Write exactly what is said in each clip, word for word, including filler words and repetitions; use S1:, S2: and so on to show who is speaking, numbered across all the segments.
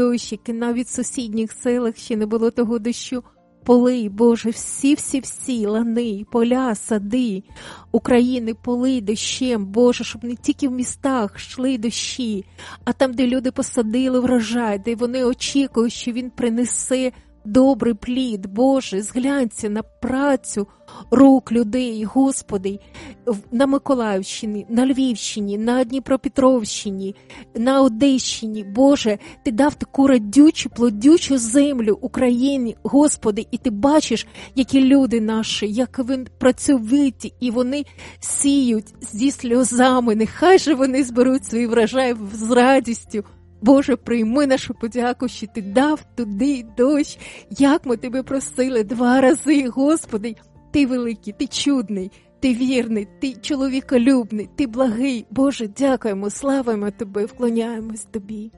S1: дощики, навіть в сусідніх селах ще не було того дощу. Полий, Боже, всі-всі-всі, лани, поля, сади України полий дощем, Боже, щоб не тільки в містах йшли дощі, а там, де люди посадили врожай, де вони очікують, що він принесе добрий плід, Боже, зглянься на працю рук людей, Господи, на Миколаївщині, на Львівщині, на Дніпропетровщині, на Одещині, Боже, Ти дав таку радючу, плодючу землю Україні, Господи, і Ти бачиш, які люди наші, як вони працьовиті, і вони сіють зі сльозами, нехай же вони зберуть свій врожай з радістю. Боже, прийми нашу подяку, що Ти дав туди дощ, як ми Тебе просили два рази, Господи. Ти великий, Ти чудний, Ти вірний, Ти чоловіколюбний, Ти благий. Боже, дякуємо, славимо Тебе, вклоняємось Тобі.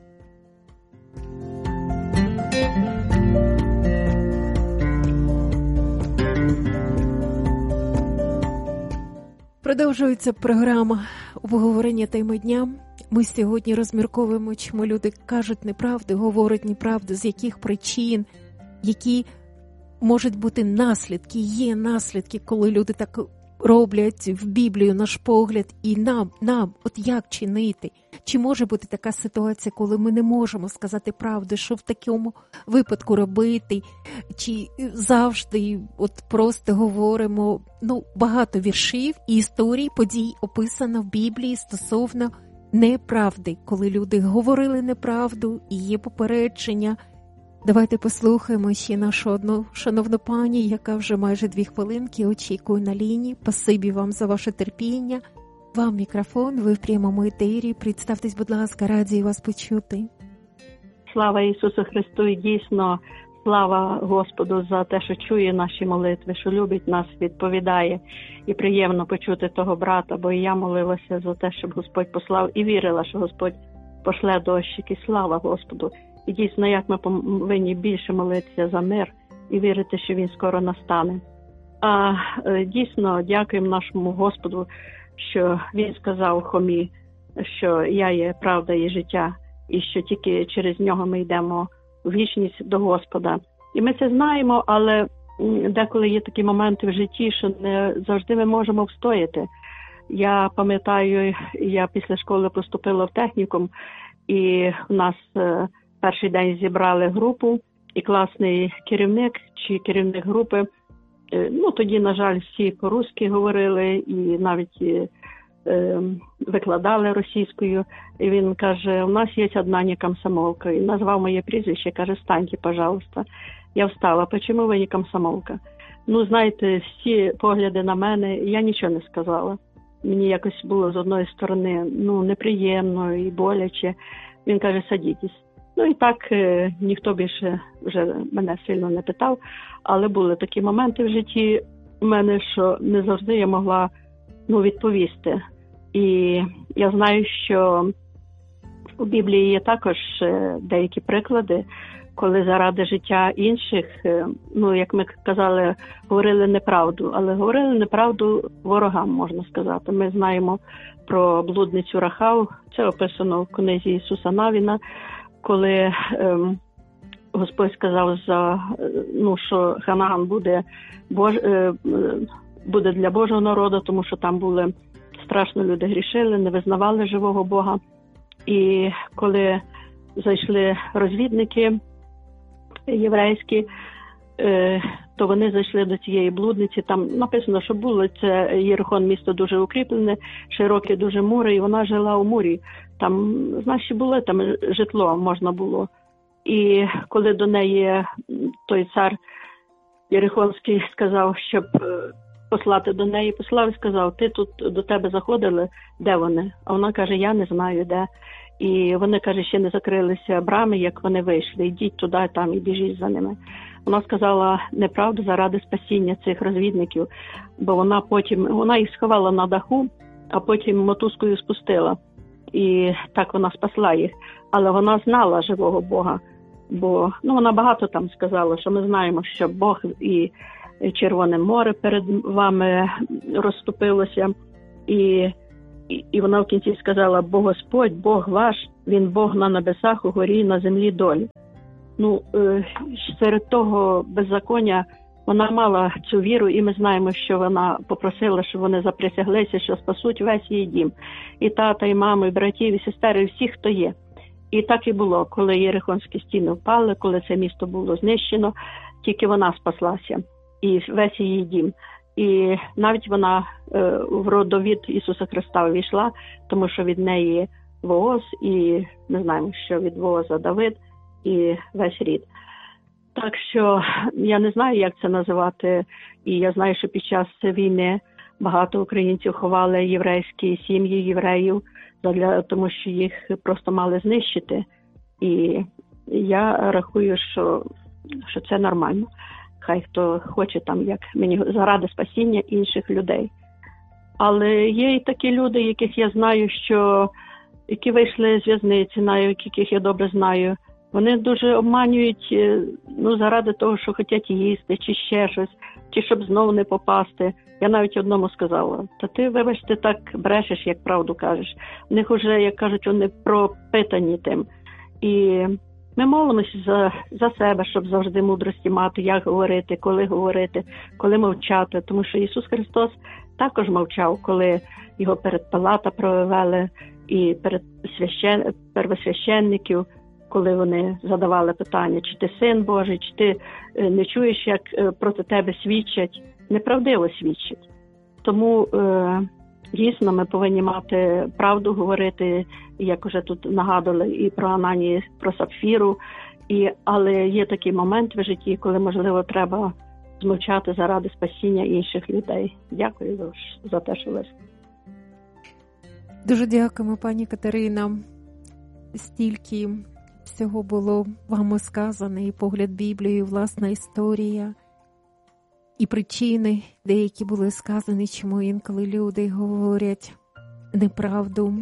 S1: Продовжується програма обговорення теми дня. Ми сьогодні розмірковуємо, чому люди кажуть неправду, говорять неправду, з яких причин, які можуть бути наслідки, є наслідки, коли люди так роблять в Біблію, наш погляд, і нам, нам, от як чинити? Чи може бути така ситуація, коли ми не можемо сказати правду, що в такому випадку робити? Чи завжди от просто говоримо, ну, багато віршів і історій, подій описано в Біблії стосовно неправди, коли люди говорили неправду і є попередження. Давайте послухаємо ще нашу одну шановну пані, яка вже майже дві хвилинки очікує на лінії. Спасибі вам за ваше терпіння. Вам мікрофон, ви в прямому етері. Представтесь, будь ласка, раді вас почути.
S2: Слава Ісусу Христу, і дійсно слава Господу за те, що чує наші молитви, що любить нас, відповідає. І приємно почути того брата, бо і я молилася за те, щоб Господь послав, і вірила, що Господь пошле дощик, і слава Господу. І дійсно, як ми повинні більше молитися за мир і вірити, що він скоро настане. А дійсно, дякуємо нашому Господу, що він сказав Хомі, що я є правда і життя, і що тільки через нього ми йдемо в вічність до Господа. І ми це знаємо, але деколи є такі моменти в житті, що не завжди ми можемо встояти. Я пам'ятаю, я після школи поступила в технікум, і в нас перший день зібрали групу, і класний керівник чи керівник групи, ну тоді, на жаль, всі по-русски говорили і навіть е, викладали російською. І він каже, у нас є одна не комсомолка. І назвав моє прізвище, каже, станьте, пожалуйста. Я встала, чому ви не комсомолка? Ну, знаєте, всі погляди на мене, я нічого не сказала. Мені якось було з одної сторони, ну, неприємно і боляче. Він каже, садітесь. Ну і так е, ніхто більше вже мене сильно не питав, але були такі моменти в житті у мене, що не завжди я могла, ну, відповісти. І я знаю, що у Біблії є також е, деякі приклади, коли заради життя інших, е, ну, як ми казали, говорили неправду, але говорили неправду ворогам, можна сказати. Ми знаємо про блудницю Рахав, це описано в книзі Ісуса Навіна, коли ем, Господь сказав, за, ну, що Ханаан буде, Бож, е, буде для Божого народу, тому що там були страшно, люди грішили, не визнавали живого Бога. І коли зайшли розвідники єврейські, е, то вони зайшли до цієї блудниці. Там написано, що було, це Єрихон, місто дуже укріплене, широкі дуже мури, і вона жила у мурі. Там, значить, було там житло, можна було. І коли до неї той цар Єрихонський сказав, щоб послати до неї, послав і сказав, ти тут до тебе заходили, де вони? А вона каже, я не знаю, де. І вони, каже, ще не закрилися брами, як вони вийшли, йдіть туди, там і біжіть за ними. Вона сказала неправду заради спасіння цих розвідників, бо вона потім, вона їх сховала на даху, а потім мотузкою спустила. І так вона спасла їх. Але вона знала живого Бога, бо, ну, вона багато там сказала, що ми знаємо, що Бог і Червоне море перед вами розступилося, і і, і вона в кінці сказала: бо Господь, Бог ваш, Він Бог на небесах, угорі, на землі долі. Ну, е, серед того беззаконня вона мала цю віру, і ми знаємо, що вона попросила, щоб вони заприсяглися, що спасуть весь її дім. І тата, і маму, і братів, і сестер, і всіх, хто є. І так і було, коли Єрихонські стіни впали, коли це місто було знищено, тільки вона спаслася, і весь її дім. І навіть вона е, в родовід Ісуса Христа увійшла, тому що від неї Вооз, і ми знаємо, що від Вооза Давид, і весь рід. Так що я не знаю, як це називати, і я знаю, що під час війни багато українців ховали єврейські сім'ї євреїв, для, тому що їх просто мали знищити. І я рахую, що, що це нормально. Хай хто хоче там, як мені, заради спасіння інших людей. Але є і такі люди, яких я знаю, що які вийшли з в'язниці, навіть яких я добре знаю. Вони дуже обманюють, ну, заради того, що хочуть їсти, чи ще щось, чи щоб знову не попасти. Я навіть одному сказала: та ти, вибачте, так брешеш, як правду кажеш. У них вже, як кажуть, вони пропитані тим. І ми молимося за, за себе, щоб завжди мудрості мати, як говорити, коли говорити, коли мовчати. Тому що Ісус Христос також мовчав, коли його перед Пилата провели, і перед священ... первосвященників, коли вони задавали питання, чи ти син Божий, чи ти не чуєш, як проти тебе свідчать, неправдиво свідчать. Тому е, дійсно ми повинні мати правду говорити, як вже тут нагадували і про Ананію, і про Сапфіру, і, але є такий момент в житті, коли, можливо, треба змовчати заради спасіння інших людей. Дякую за, за те, що ви.
S1: Дуже дякуємо, пані Катерина. Стільки всього було вам сказано, і погляд Біблії, і власна історія, і причини, деякі були сказані, чому інколи люди говорять неправду.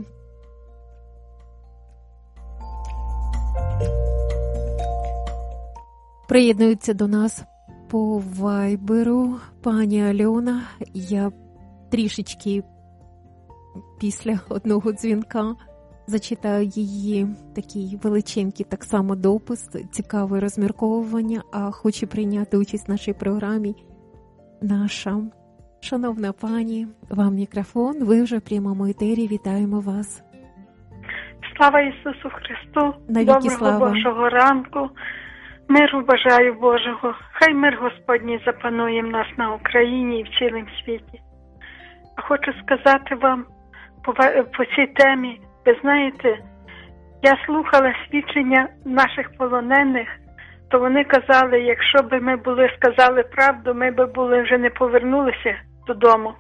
S1: Приєднуються до нас по вайберу пані Альона. Я трішечки після одного дзвінка зачитаю її такий величенький так само допис, цікаве розмірковування, а хоче прийняти участь в нашій програмі наша шановна пані. Вам мікрофон, ви вже в прямому етері, вітаємо вас.
S3: Слава Ісусу Христу,
S1: навіки
S3: доброго
S1: слава.
S3: Божого ранку, миру бажаю Божого, хай мир Господній запанує в нас на Україні і в цілому світі. Хочу сказати вам по, по цій темі, ви знаєте, я слухала свідчення наших полонених, то вони казали, якщо б ми були сказали правду, ми б були вже не повернулися додому.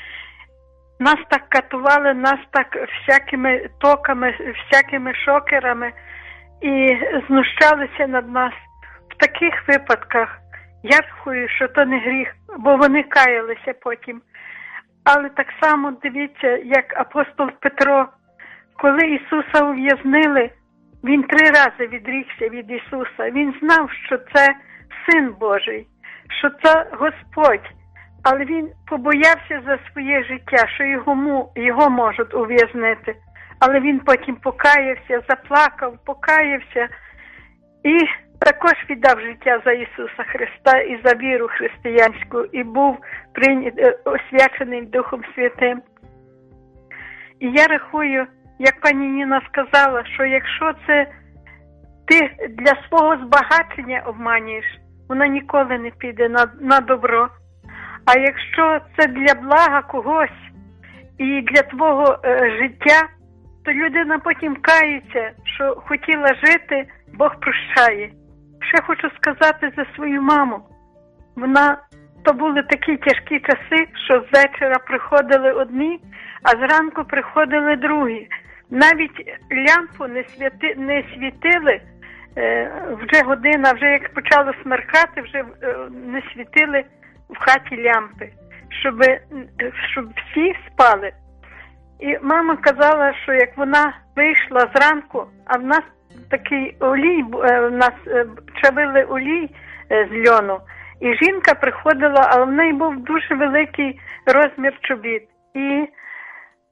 S3: Нас так катували, нас так всякими токами, всякими шокерами і знущалися над нас. В таких випадках я рахую, що то не гріх, бо вони каялися потім. Але так само дивіться, як апостол Петро, коли Ісуса ув'язнили, він три рази відрікся від Ісуса. Він знав, що це Син Божий, що це Господь. Але він побоявся за своє життя, що його, його можуть ув'язнити. Але він потім покаявся, заплакав, покаявся і також віддав життя за Ісуса Христа і за віру християнську, і був прийнят, освячений Духом Святим. І я рахую, як пані Ніна сказала, що якщо це ти для свого збагачення обманюєш, вона ніколи не піде на, на добро. А якщо це для блага когось і для твого е, життя, то людина потім кається, що хотіла жити, Бог прощає. Ще хочу сказати за свою маму. Вона, то були такі тяжкі часи, що з вечора приходили одні, а зранку приходили другі. Навіть лямпу не, святи, не світили, е, вже година, вже як почало смеркати, вже е, не світили в хаті лямпи, щоб, щоб всі спали. І мама казала, що як вона вийшла зранку, а в нас такий олій, в нас чавили олій з льону, і жінка приходила, але в неї був дуже великий розмір чобіт. І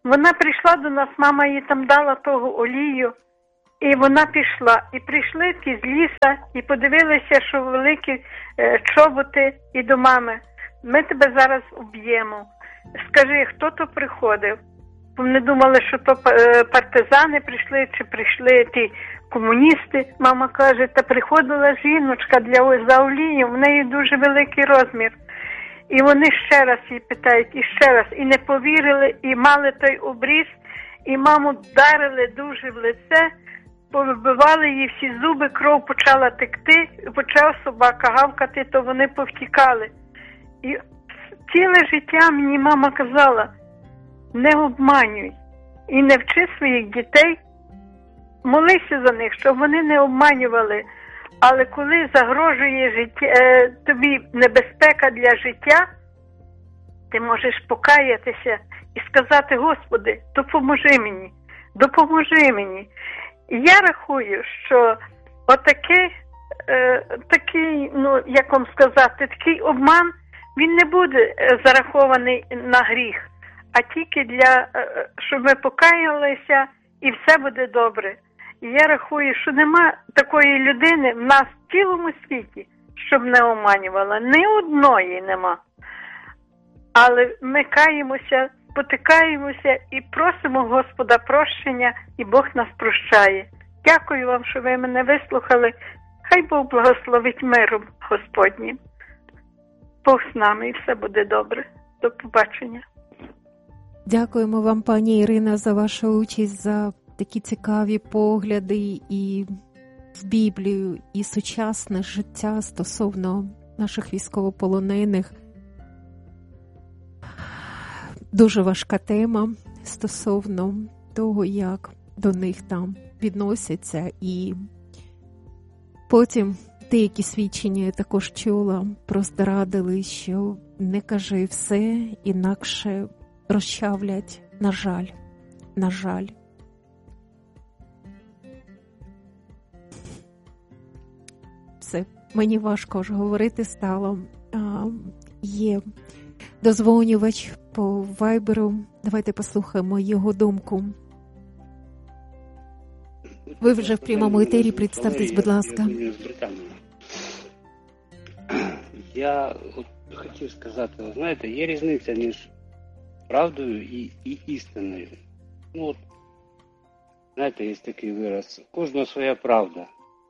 S3: Вона прийшла до нас, мама їй там дала того олію, і вона пішла. І прийшли ті з ліса, і подивилися, що великі е, чоботи, і до мами. Ми тебе зараз уб'ємо. Скажи, хто то приходив? Вони думали, що то е, партизани прийшли, чи прийшли ті комуністи. Мама каже, та приходила жіночка для за олієм, в неї дуже великий розмір. І вони ще раз її питають, і ще раз, і не повірили, і мали той обріз, і маму вдарили дуже в лице, повибивали її всі зуби, кров почала текти, і почав собака гавкати, то вони повтікали. І ціле життя мені мама казала, не обманюй і не вчи своїх дітей, молися за них, щоб вони не обманювали. Але коли загрожує життя, е, тобі небезпека для життя, ти можеш покаятися і сказати, Господи, допоможи мені, допоможи мені. І я рахую, що отакий, е, такий, ну, як вам сказати, такий обман, він не буде зарахований на гріх, а тільки для, е, щоб ми покаялися і все буде добре. І я рахую, що нема такої людини в нас в цілому світі, щоб не оманювала. Ні одної нема. Але ми каємося, потикаємося і просимо Господа прощення, і Бог нас прощає. Дякую вам, що ви мене вислухали. Хай Бог благословить миром Господнім. Бог з нами і все буде добре. До побачення.
S1: Дякуємо вам, пані Ірина, за вашу участь, за такі цікаві погляди і в Біблію, і сучасне життя стосовно наших військовополонених. Дуже важка тема стосовно того, як до них там відносяться. І потім деякі свідчення я також чула, просто радили, що не кажи все, інакше розчавлять, на жаль, на жаль. Все, мені важко вже говорити стало. А, є дозвонювач по вайберу. Давайте послухаємо його думку. Ви вже в прямому етері, представтесь, будь ласка.
S4: Я от хотів сказати, ви знаєте, є різниця між правдою і, і істиною. Ну от, знаєте, є такий вираз, у кожного своя правда.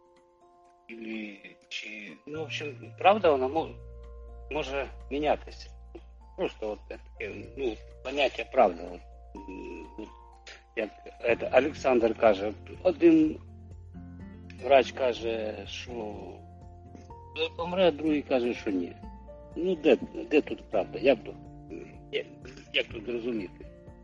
S4: Или, чи, ну, в общем, правда, вона може, може мінятися. Просто от таке, ну, поняття правда. От, от, як це, Олександр каже, один врач каже, що помре, а другий каже, що ні. Ну, де, де тут правда? Як тут, як, як тут розуміти?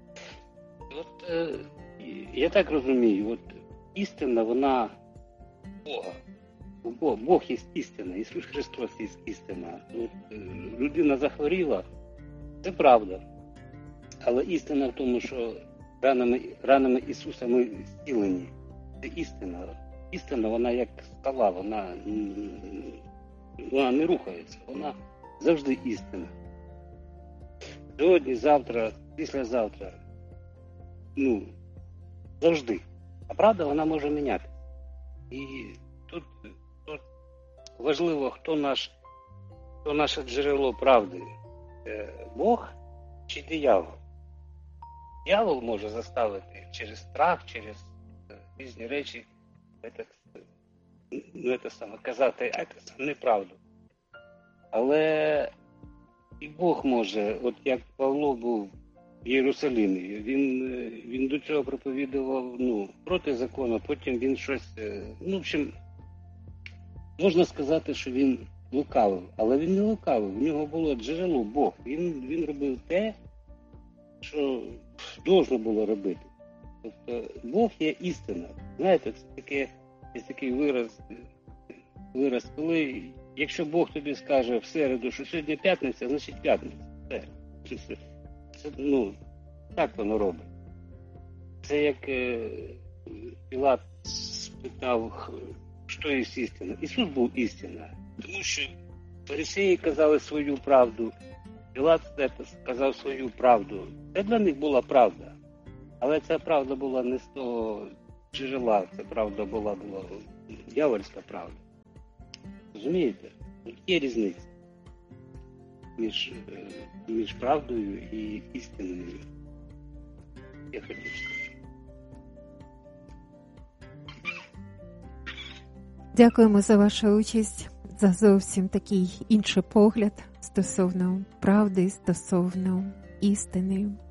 S4: От, е, я так розумію, от істина, вона Бога. Бог, Бог є істина, Ісус Христос є істина. От, е, людина захворіла, це правда. Але істина в тому, що ранами, ранами Ісуса ми зцілені. Це істина. Істина, вона як скала, вона, вона не рухається, вона завжди істина. Сьогодні, завтра, післязавтра, ну, завжди. А правда, вона може міняти. І тут, тут важливо, хто наш, хто наше джерело правди. Бог чи диявол? Диявол може заставити через страх, через різні речі це, ну, це саме, казати це неправду. Але і Бог може, от як Павло був в Єрусалимі, він, він до цього проповідував, ну, проти закону, потім він щось, ну, в общем, можна сказати, що він лукавив, але він не лукавив, в нього було джерело Бог, він, він робив те, що должно було робити. Тобто Бог є істина. Знаєте, це таке, є такий вираз, вираз, коли, якщо Бог тобі скаже в середу, що сьогодні п'ятниця, значить п'ятниця. Це, це, це, ну, так воно робить. Це як е, Пілат спитав, що є істина. Ісус був істина. Тому що фарисеї казали свою правду, Пілат сказав свою правду. Це для них була правда. Але ця правда була не з того джерела, ця правда була, була дьявольська правда. Розумієте? Є різниця між, між правдою і істиною. Я хотів сказати.
S1: Дякуємо за вашу участь, за зовсім такий інший погляд стосовно правди, стосовно істини.